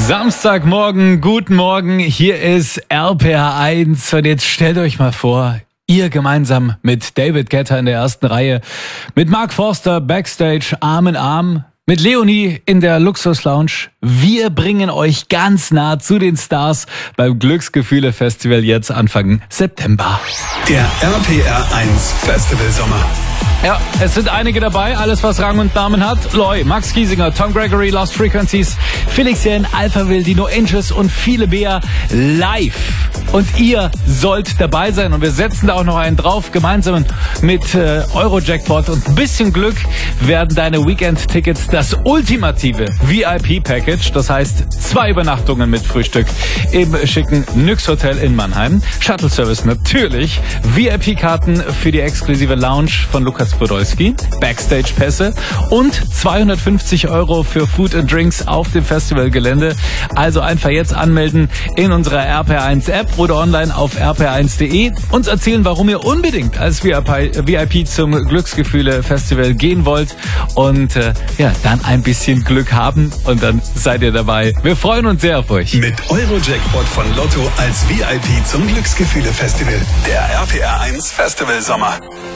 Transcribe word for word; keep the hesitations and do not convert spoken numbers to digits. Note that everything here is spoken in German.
Samstagmorgen, guten Morgen, hier ist R P R eins und jetzt stellt euch mal vor, ihr gemeinsam mit David Guetta in der ersten Reihe, mit Mark Forster backstage Arm in Arm, mit Leonie in der Luxus-Lounge. Wir bringen euch ganz nah zu den Stars beim Glücksgefühle-Festival jetzt Anfang September. Der R P R eins Festival Sommer. Ja, es sind einige dabei, alles was Rang und Namen hat. Loy, Max Giesinger, Tom Gregory, Lost Frequencies, Felix Jähn, Alphaville, Dino Angels und viele mehr live. Und ihr sollt dabei sein und wir setzen da auch noch einen drauf. Gemeinsam mit äh, Eurojackpot und ein bisschen Glück werden deine Weekend-Tickets das ultimative V I P-Package. Das heißt zwei Übernachtungen mit Frühstück im schicken Nyx Hotel in Mannheim. Shuttle-Service natürlich. V I P-Karten für die exklusive Lounge von Lukas Podolski. Backstage-Pässe und zweihundertfünfzig Euro für Food and Drinks auf dem Festivalgelände. Also einfach jetzt anmelden in unserer R P R eins App oder online auf r p r eins punkt de. Uns erzählen, warum ihr unbedingt als V I P zum Glücksgefühle-Festival gehen wollt und äh, ja, dann ein bisschen Glück haben und dann seid ihr dabei. Wir freuen uns sehr auf euch. Mit Eurojackpot von Lotto als V I P zum Glücksgefühle-Festival. Der R P R eins Festival Sommer.